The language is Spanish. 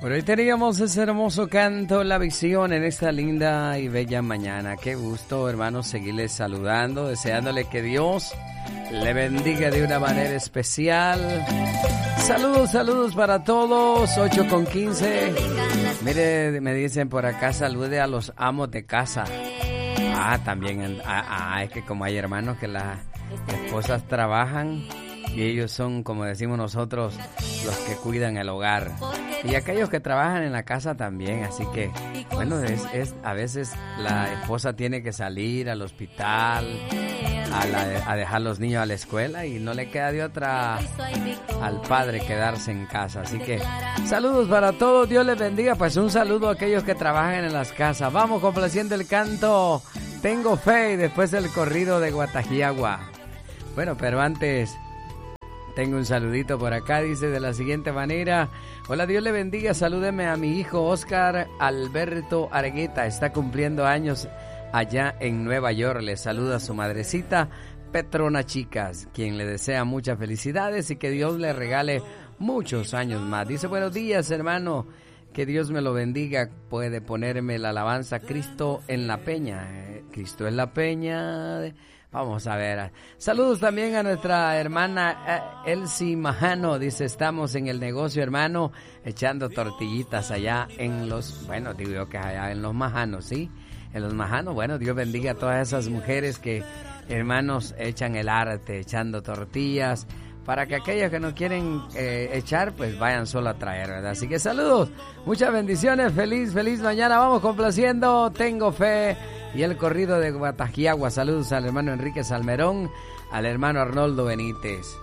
Por hoy teníamos ese hermoso canto, La Visión, en esta linda y bella mañana. Qué gusto, hermanos, seguirles saludando, deseándole que Dios le bendiga de una manera especial. Saludos para todos, 8:15. Mire, me dicen por acá, salude a los amos de casa. También, es que como hay hermanos que las esposas trabajan y ellos son, como decimos nosotros, los que cuidan el hogar. Y aquellos que trabajan en la casa también, así que, bueno, a veces la esposa tiene que salir al hospital, a dejar los niños a la escuela y no le queda de otra al padre quedarse en casa. Así que, saludos para todos, Dios les bendiga. Pues un saludo a aquellos que trabajan en las casas. Vamos complaciendo el canto Tengo Fe y después el corrido de Guatajiagua. Bueno, pero antes tengo un saludito por acá, dice de la siguiente manera: hola, Dios le bendiga, salúdeme a mi hijo Oscar Alberto Argueta, está cumpliendo años allá en Nueva York, le saluda a su madrecita Petrona Chicas, quien le desea muchas felicidades y que Dios le regale muchos años más. Dice, buenos días, hermano, que Dios me lo bendiga, puede ponerme la alabanza Cristo en la Peña, Cristo en la Peña. Vamos a ver. Saludos también a nuestra hermana Elsie Majano. Dice, estamos en el negocio, hermano, echando tortillitas allá en los... Bueno, digo yo que allá en los Majanos, ¿sí? En los Majanos. Bueno, Dios bendiga a todas esas mujeres que, hermanos, echan el arte, echando tortillas, para que aquellos que no quieren echar, pues vayan solo a traer, ¿verdad? Así que saludos, muchas bendiciones, feliz mañana. Vamos complaciendo Tengo Fe y el corrido de Guatajiagua. Saludos al hermano Enrique Salmerón, al hermano Arnoldo Benítez.